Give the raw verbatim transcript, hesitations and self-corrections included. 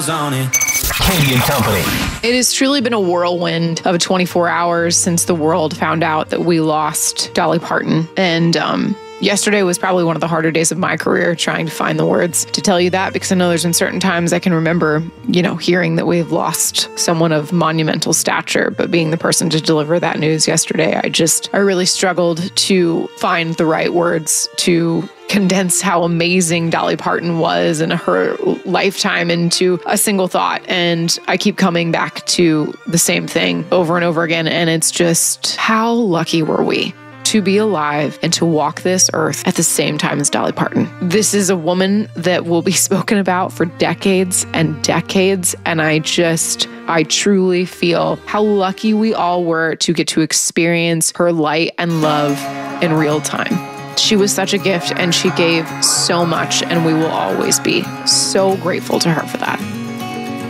miles on it. Katie and Company. It has truly been a whirlwind of twenty-four hours since the world found out that we lost Dolly Parton. And um, yesterday was probably one of the harder days of my career trying to find the words to tell you that, because I know there's been certain times I can remember, you know, hearing that we've lost someone of monumental stature, but being the person to deliver that news yesterday, I just, I really struggled to find the right words to condense how amazing Dolly Parton was and her lifetime into a single thought. And I keep coming back to the same thing over and over again. And it's just, how lucky were we to be alive and to walk this earth at the same time as Dolly Parton? This is a woman that will be spoken about for decades and decades. And I just, I truly feel how lucky we all were to get to experience her light and love in real time. She was such a gift and she gave so much, and we will always be so grateful to her for that.